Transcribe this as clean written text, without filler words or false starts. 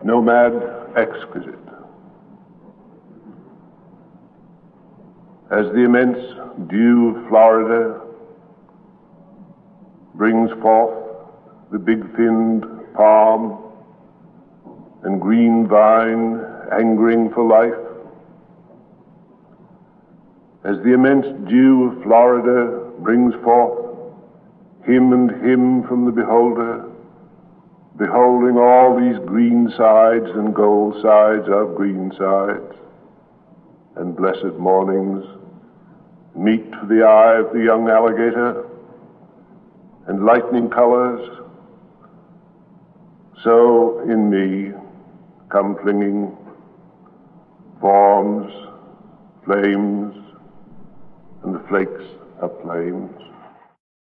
nomad exquisite. As the immense dew of Florida brings forth the big-finned palm and green vine angering for life, as the immense dew of Florida brings forth him and him from the beholder, beholding all these green sides and gold sides of green sides, and blessed mornings, meat for the eye of the young alligator, and lightning colors, so in me come flinging forms, flames, and the flakes of flames.